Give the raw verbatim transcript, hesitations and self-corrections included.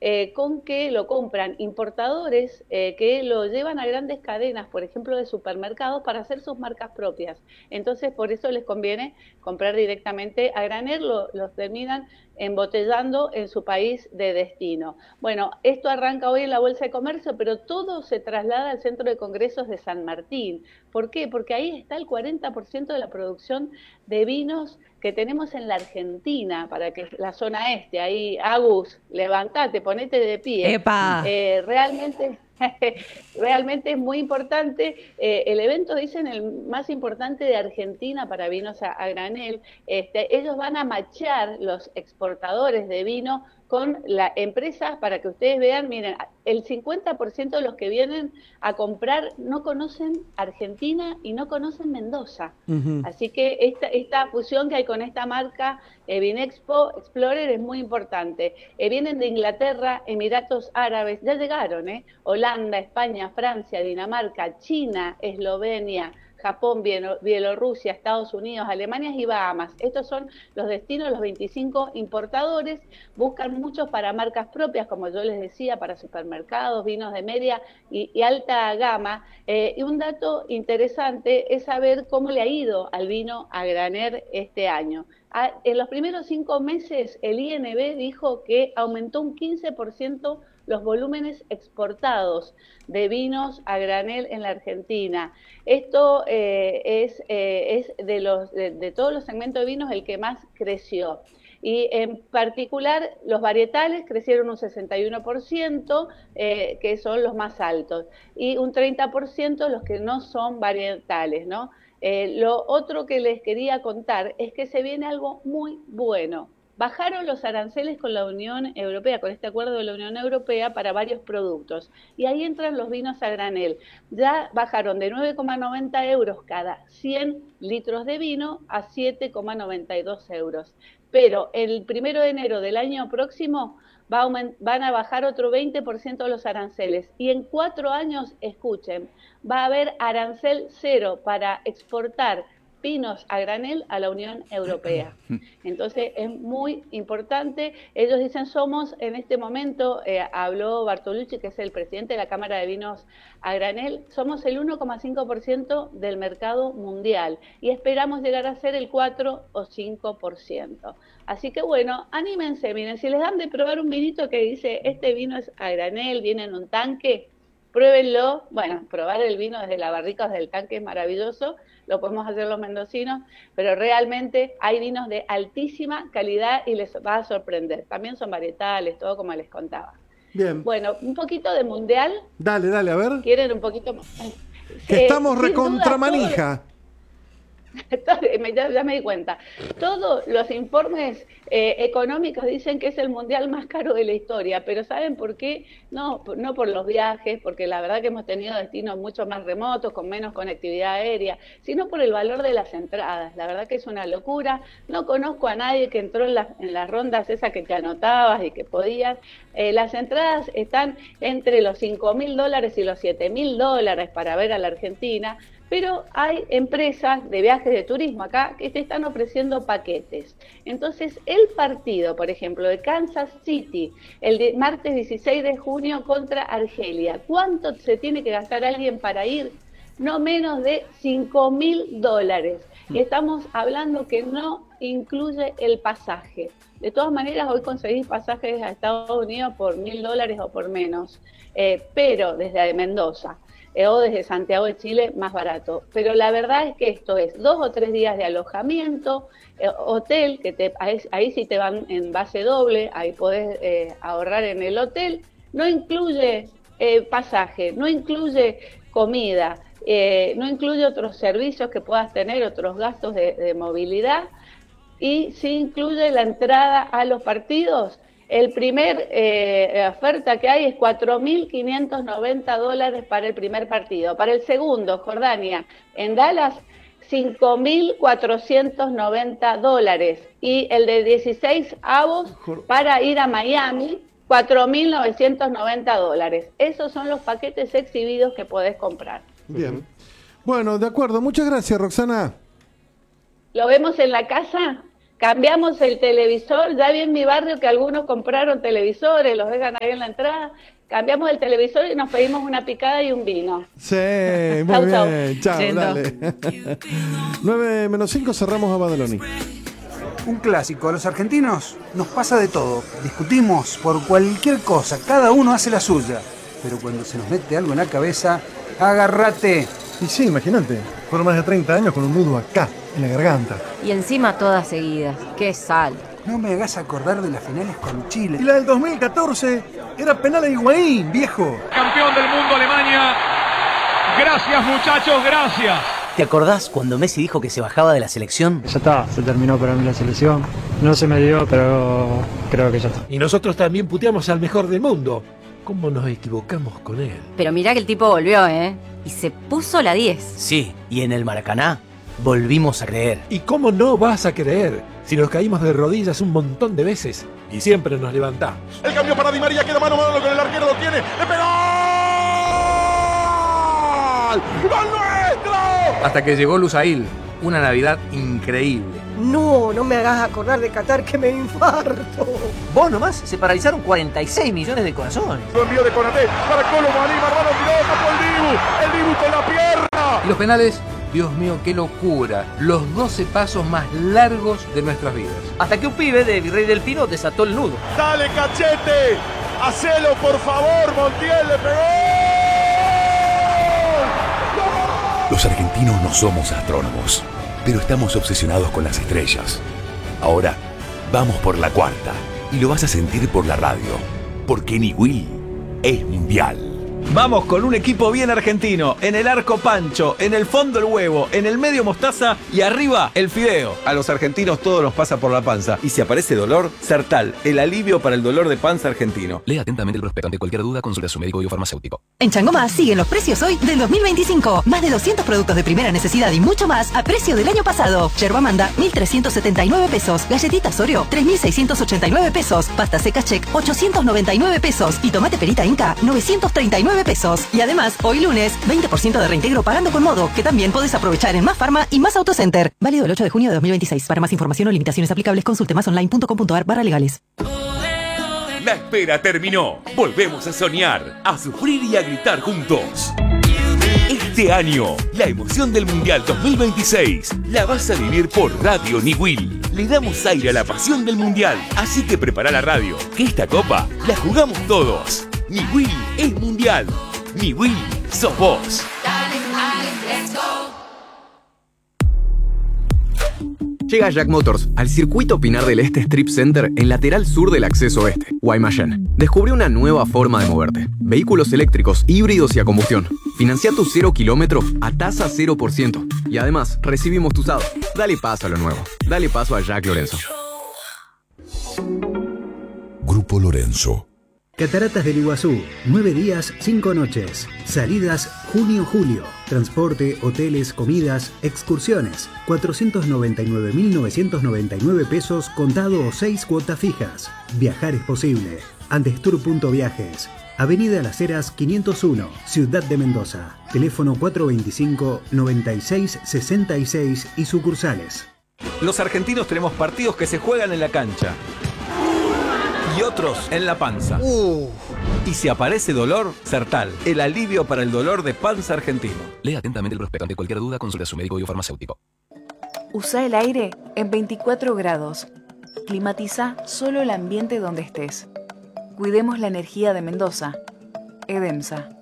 eh, con que lo compran importadores eh, que lo llevan a grandes cadenas, por ejemplo, de supermercados, para hacer sus marcas propias. Entonces, por eso les conviene comprar directamente a granel, lo, los terminan embotellando en su país de destino. Bueno, esto arranca hoy en la Bolsa de Comercio, pero todo se traslada al Centro de Congresos de San Martín. ¿Por qué? Porque ahí está el cuarenta por ciento de la producción de vinos que tenemos en la Argentina, para que la zona este, ahí, Agus, levantate, ponete de pie. ¡Epa! Eh, realmente, realmente es muy importante. Eh, el evento, dicen, el más importante de Argentina para vinos a, a granel. Este, ellos van a machear los exportadores de vino con las empresas para que ustedes vean. Miren, el cincuenta por ciento de los que vienen a comprar no conocen Argentina y no conocen Mendoza. Ujú. Así que esta, esta fusión que hay con esta marca eh, Vinexpo Explorer es muy importante. Eh, vienen de Inglaterra, Emiratos Árabes, ya llegaron, ¿eh? Holanda, España, Francia, Dinamarca, China, Eslovenia, Japón, Bielorrusia, Estados Unidos, Alemania y Bahamas. Estos son los destinos, los veinticinco importadores. Buscan muchos para marcas propias, como yo les decía, para supermercados, vinos de media y, y alta gama. Eh, y un dato interesante es saber cómo le ha ido al vino a granel este año. Ah, en los primeros cinco meses, el I N B dijo que aumentó un quince por ciento los volúmenes exportados de vinos a granel en la Argentina. Esto eh, es, eh, es de, los, de, de todos los segmentos de vinos el que más creció. Y en particular los varietales crecieron un sesenta y uno por ciento, eh, que son los más altos, y un treinta por ciento los que no son varietales, ¿no? Eh, lo otro que les quería contar es que se viene algo muy bueno. Bajaron los aranceles con la Unión Europea, con este acuerdo de la Unión Europea para varios productos. Y ahí entran los vinos a granel. Ya bajaron de nueve coma noventa euros cada cien litros de vino a siete coma noventa y dos euros. Pero el primero de enero del año próximo va a van a bajar otro veinte por ciento los aranceles. Y en cuatro años, escuchen, va a haber arancel cero para exportar vinos a granel a la Unión Europea. Entonces es muy importante. Ellos dicen, somos en este momento, eh, habló Bartolucci, que es el presidente de la Cámara de Vinos a granel, somos el uno coma cinco por ciento del mercado mundial y esperamos llegar a ser el cuatro o cinco por ciento. Así que bueno, anímense, miren, si les dan de probar un vinito que dice, este vino es a granel, viene en un tanque, pruébenlo. Bueno, probar el vino desde la barrica o desde el tanque es maravilloso, lo podemos hacer los mendocinos, pero realmente hay vinos de altísima calidad y les va a sorprender. También son varietales, todo como les contaba. Bien. Bueno, un poquito de mundial. Dale, dale, a ver. ¿Quieren un poquito más? Que Eh, estamos sin recontra duda, manija. Ya, ya me di cuenta. Todos los informes eh, económicos dicen que es el mundial más caro de la historia, pero ¿saben por qué? No, no por los viajes, porque la verdad que hemos tenido destinos mucho más remotos, con menos conectividad aérea, sino por el valor de las entradas. La verdad que es una locura. No conozco a nadie que entró en, la, en las rondas esas que te anotabas y que podías. Eh, las entradas están entre los cinco mil dólares y los siete mil dólares para ver a la Argentina. Pero hay empresas de viajes de turismo acá que te están ofreciendo paquetes. Entonces, el partido, por ejemplo, de Kansas City, el de martes dieciséis de junio contra Argelia, ¿cuánto se tiene que gastar alguien para ir? No menos de cinco mil dólares. Y estamos hablando que no incluye el pasaje. De todas maneras, hoy conseguís pasajes a Estados Unidos por mil dólares o por menos, eh, pero desde Mendoza. Eh, o desde Santiago de Chile, más barato. Pero la verdad es que esto es dos o tres días de alojamiento, eh, hotel, que te, ahí, ahí sí te van en base doble, ahí podés eh, ahorrar en el hotel, no incluye eh, pasaje, no incluye comida, eh, no incluye otros servicios que puedas tener, otros gastos de, de movilidad, y sí incluye la entrada a los partidos. El primer eh, oferta que hay es cuatro mil quinientos noventa dólares para el primer partido. Para el segundo, Jordania, en Dallas, cinco mil cuatrocientos noventa dólares. Y el de dieciséis avos para ir a Miami, cuatro mil novecientos noventa dólares. Esos son los paquetes exhibidos que podés comprar. Bien. Bueno, de acuerdo. Muchas gracias, Roxana. ¿Lo vemos en la casa? cambiamos el televisor, ya vi en mi barrio que algunos compraron televisores, los dejan ahí en la entrada, cambiamos el televisor y nos pedimos una picada y un vino. Sí, muy Chau, bien, chau. chao, Yendo. dale. nueve menos cinco, cerramos a Badaloni. Un clásico, a los argentinos nos pasa de todo, discutimos por cualquier cosa, cada uno hace la suya, pero cuando se nos mete algo en la cabeza, agárrate. Y sí, imagínate, fueron más de treinta años con un nudo acá, en la garganta. Y encima todas seguidas. ¡Qué sal! No me hagas acordar de las finales con Chile. Y la del dos mil catorce era penal a Higuaín, viejo. Campeón del mundo Alemania. Gracias muchachos, gracias. ¿Te acordás cuando Messi dijo que se bajaba de la selección? Ya está, se terminó para mí la selección. No se me dio, pero creo que ya está. Y nosotros también puteamos al mejor del mundo. ¿Cómo nos equivocamos con él? Pero mirá que el tipo volvió, ¿eh? Y se puso la diez. Sí, y en el Maracaná volvimos a creer. ¿Y cómo no vas a creer si nos caímos de rodillas un montón de veces y siempre nos levantamos? El cambio para Di María, queda mano a mano con el arquero, lo tiene. ¡Le pegó! ¡Gol nuestro! Hasta que llegó Lusail, una Navidad increíble. No, no me hagas acordar de Qatar que me infarto. Vos nomás, se paralizaron cuarenta y seis millones de corazones. Lo envío de Konaté para Colo Maní, Marrano tiró, tapó el Dibu, el Dibu con la pierna. Y los penales, Dios mío, qué locura. Los doce pasos más largos de nuestras vidas. Hasta que un pibe de Virrey del Pino desató el nudo. Dale, Cachete, hacelo por favor, Montiel le pegó. Los argentinos no somos astrónomos, pero estamos obsesionados con las estrellas. Ahora, vamos por la cuarta, y lo vas a sentir por la radio, porque Niwil es mundial. Vamos con un equipo bien argentino, en el arco Pancho, en el fondo el huevo, en el medio mostaza y arriba el fideo. A los argentinos todo nos pasa por la panza. Y si aparece dolor, Sertal, el alivio para el dolor de panza argentino. Lea atentamente el prospecto. Ante cualquier duda, consulte a su médico o farmacéutico. En Changomá siguen los precios hoy del dos mil veinticinco. Más de doscientos productos de primera necesidad y mucho más a precio del año pasado. Yerba Manda, mil trescientos setenta y nueve pesos. Galletitas Oreo, tres mil seiscientos ochenta y nueve pesos. Pasta seca Check, ochocientos noventa y nueve pesos. Y tomate perita Inca, novecientos treinta y nueve pesos. Y además, hoy lunes, veinte por ciento de reintegro pagando con Modo, que también podés aprovechar en Más Farma y Más Autocenter. Válido el ocho de junio de dos mil veintiséis. Para más información o limitaciones aplicables, consulte masonline punto com punto ar barra legales. La espera terminó. Volvemos a soñar, a sufrir y a gritar juntos. Este año, la emoción del Mundial dos mil veintiséis la vas a vivir por Radio Niwil. Le damos aire a la pasión del Mundial, así que prepara la radio, que esta copa la jugamos todos. Niwil es Mundial. Niwil sos vos. Llega Jack Motors al circuito Pinar del Este Strip Center en lateral sur del acceso oeste, Guaymallén. Descubre una nueva forma de moverte. Vehículos eléctricos, híbridos y a combustión. Financia tu cero kilómetro a tasa cero por ciento. Y además, recibimos tu usado. Dale paso a lo nuevo. Dale paso a Jack Lorenzo. Grupo Lorenzo. Cataratas del Iguazú, nueve días, cinco noches. Salidas junio-julio. Transporte, hoteles, comidas, excursiones. cuatrocientos noventa y nueve mil novecientos noventa y nueve pesos contado o seis cuotas fijas. Viajar es posible. Andestour punto viajes. Avenida Las Heras quinientos uno, Ciudad de Mendoza. Teléfono cuatro veinticinco, noventa y seis, sesenta y seis y sucursales. Los argentinos tenemos partidos que se juegan en la cancha y otros en la panza. Uh. Y si aparece dolor, Sertal, el alivio para el dolor de panza argentino. Lea atentamente el prospecto. Ante cualquier duda, consulte a su médico o farmacéutico. Usa el aire en veinticuatro grados. Climatiza solo el ambiente donde estés. Cuidemos la energía de Mendoza. EDEMSA.